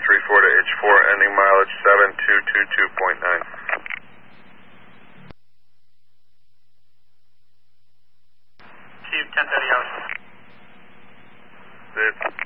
234 to H4, ending mileage 7222.9. Chief 1030 hours. This.